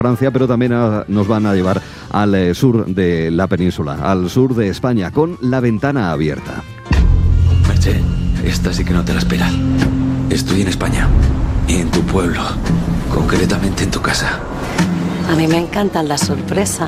Francia, pero también nos van a llevar al sur de la península, al sur de España, con La ventana abierta. Merche, esta sí que no te la esperas. Estoy en España, y en tu pueblo, concretamente en tu casa. A mí me encantan las sorpresas.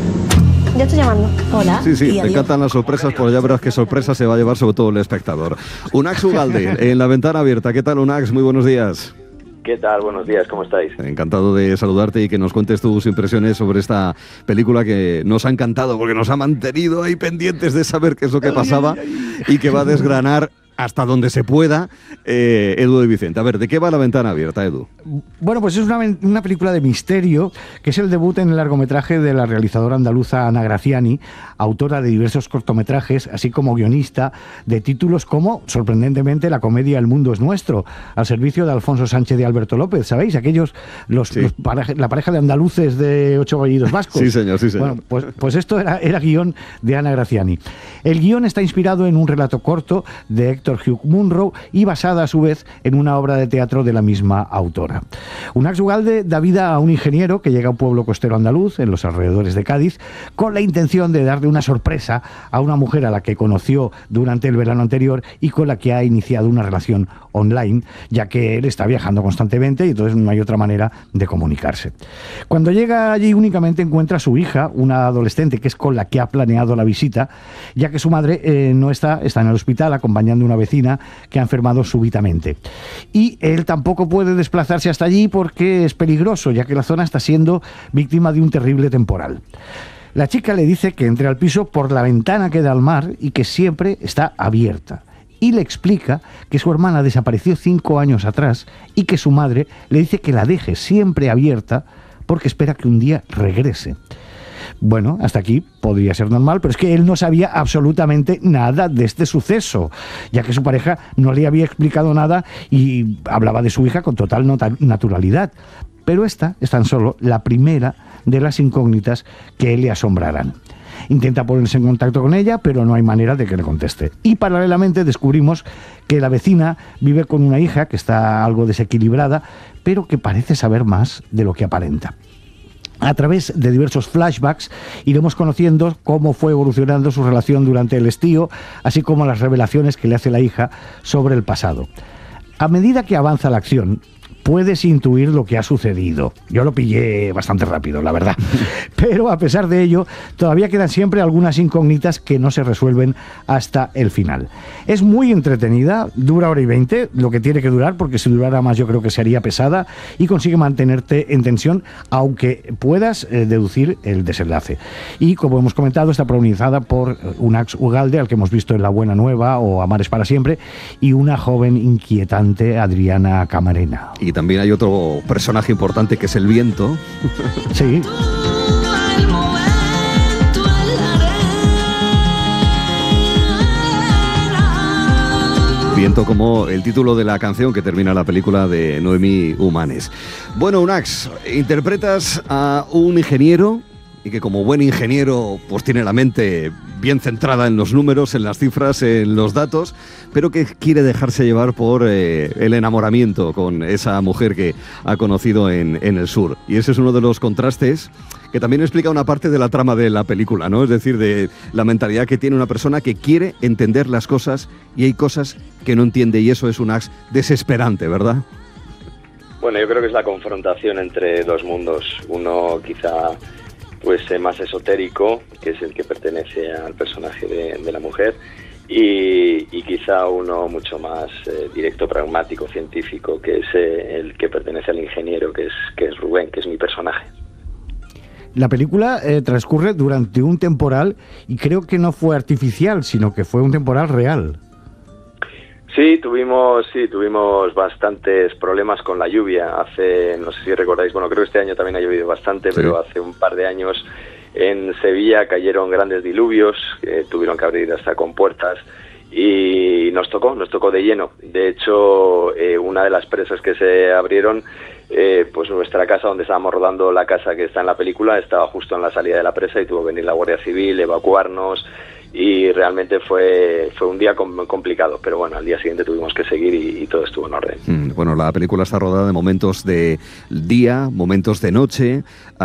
Ya estoy llamando. Hola. Sí, me encantan las sorpresas, porque ya verás qué sorpresa se va a llevar sobre todo el espectador. Unax Ugalde, en La ventana abierta. ¿Qué tal, Unax? Muy buenos días. ¿Qué tal? Buenos días, ¿cómo estáis? Encantado de saludarte y que nos cuentes tus impresiones sobre esta película que nos ha encantado, porque nos ha mantenido ahí pendientes de saber qué es lo que pasaba y que va a desgranar hasta donde se pueda Edu de Vicente. A ver, ¿de qué va La ventana abierta, Edu? Bueno, pues es una película de misterio, que es el debut en el largometraje de la realizadora andaluza Ana Graciani, autora de diversos cortometrajes, así como guionista de títulos como, sorprendentemente, la comedia El mundo es nuestro, al servicio de Alfonso Sánchez y Alberto López, ¿sabéis? Aquellos, la pareja de andaluces de 8 apellidos vascos. Sí, señor, sí, señor. Bueno, pues esto era guión de Ana Graciani. El guión está inspirado en un relato corto de Héctor Hugh Munro y basada a su vez en una obra de teatro de la misma autora. Unax Ugalde da vida a un ingeniero que llega a un pueblo costero andaluz en los alrededores de Cádiz con la intención de darle una sorpresa a una mujer a la que conoció durante el verano anterior y con la que ha iniciado una relación online, ya que él está viajando constantemente y entonces no hay otra manera de comunicarse. Cuando llega allí únicamente encuentra a su hija, una adolescente que es con la que ha planeado la visita, ya que su madre no está en el hospital acompañando a una vecina que ha enfermado súbitamente. Y él tampoco puede desplazarse hasta allí porque es peligroso, ya que la zona está siendo víctima de un terrible temporal. La chica le dice que entre al piso por la ventana que da al mar y que siempre está abierta. Y le explica que su hermana desapareció 5 años atrás y que su madre le dice que la deje siempre abierta porque espera que un día regrese. Bueno, hasta aquí podría ser normal, pero es que él no sabía absolutamente nada de este suceso, ya que su pareja no le había explicado nada y hablaba de su hija con total naturalidad. Pero esta es tan solo la primera de las incógnitas que le asombrarán. Intenta ponerse en contacto con ella, pero no hay manera de que le conteste. Y paralelamente descubrimos que la vecina vive con una hija que está algo desequilibrada, pero que parece saber más de lo que aparenta. A través de diversos flashbacks iremos conociendo cómo fue evolucionando su relación durante el estío, así como las revelaciones que le hace la hija sobre el pasado. A medida que avanza la acción, puedes intuir lo que ha sucedido. Yo lo pillé bastante rápido, la verdad. Pero a pesar de ello, todavía quedan siempre algunas incógnitas que no se resuelven hasta el final. Es muy entretenida, dura 1:20, lo que tiene que durar, porque si durara más yo creo que sería pesada, y consigue mantenerte en tensión, aunque puedas deducir el desenlace. Y como hemos comentado, está protagonizada por Unax Ugalde, al que hemos visto en La buena nueva o Amares para siempre, y una joven inquietante, Adriana Camarena. Y también hay otro personaje importante que es el viento. Sí. Viento como el título de la canción que termina la película de Noemí Humanes. Bueno, Unax, interpretas a un ingeniero y que como buen ingeniero pues tiene la mente bien centrada en los números, en las cifras, en los datos, pero que quiere dejarse llevar por el enamoramiento con esa mujer que ha conocido en el sur. Y ese es uno de los contrastes que también explica una parte de la trama de la película, ¿no? Es decir, de la mentalidad que tiene una persona que quiere entender las cosas y hay cosas que no entiende, y eso es un acto desesperante, ¿verdad? Bueno, yo creo que es la confrontación entre dos mundos. Uno quizá pues más esotérico, que es el que pertenece al personaje de la mujer, y quizá uno mucho más directo, pragmático, científico, que es el que pertenece al ingeniero, que es Rubén, que es mi personaje. La película transcurre durante un temporal y creo que no fue artificial, sino que fue un temporal real. Sí, tuvimos bastantes problemas con la lluvia. No sé si recordáis, bueno, creo que este año también ha llovido bastante, sí. Pero hace un par de años en Sevilla cayeron grandes diluvios, tuvieron que abrir hasta compuertas y nos tocó de lleno. De hecho, una de las presas que se abrieron, pues nuestra casa donde estábamos rodando, la casa que está en la película, estaba justo en la salida de la presa y tuvo que venir la Guardia Civil, evacuarnos. Y realmente fue un día complicado, pero bueno, al día siguiente tuvimos que seguir y todo estuvo en orden. Bueno, la película está rodada de momentos de día, momentos de noche.